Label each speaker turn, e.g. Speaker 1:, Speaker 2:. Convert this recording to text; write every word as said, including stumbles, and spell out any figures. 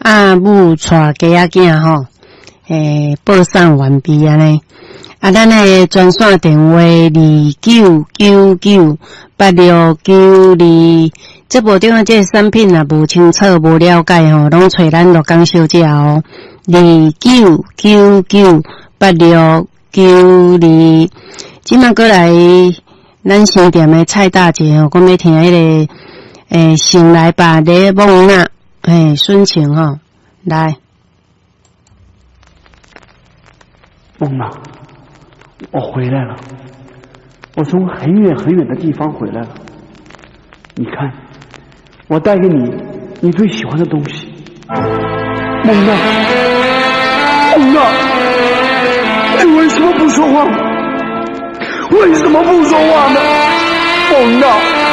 Speaker 1: 阿母带家仔囝吼，诶，报送完毕安尼。啊，咱诶专线电话二九九九八六九二。这部顶啊，这产品若无清楚、无了解吼，拢找咱罗江小姐哦。二九九九八六九二。即马过来，咱新店诶蔡大姐吼，讲要听迄、那个诶，醒来吧，雷梦娜，诶，孙晴吼，来。
Speaker 2: 梦娜，我回来了，我从很远很远的地方回来了。你看，我带给你你最喜欢的东西。梦娜，梦娜，你为什么不说话？为什么不说话呢？梦娜。